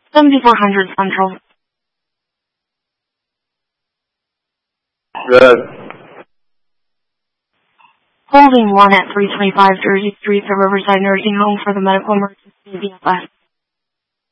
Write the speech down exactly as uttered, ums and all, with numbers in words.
seventy-four hundred Central. Good. Holding one at three twenty-five Jersey Street, the Riverside Nursing Home for the medical emergency B F S.